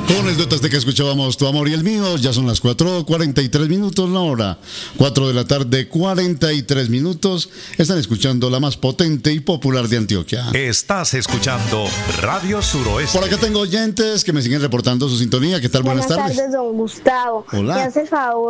Con el dueto que escuchábamos, Tu amor y el mío, ya son las 4:43 la hora. 4 de la tarde, 43 minutos. Están escuchando la más potente y popular de Antioquia. Estás escuchando Radio Suroeste. Por acá tengo oyentes que me siguen reportando su sintonía. ¿Qué tal? Buenas tardes. Buenas tardes, don Gustavo. Hola. Me hace el favor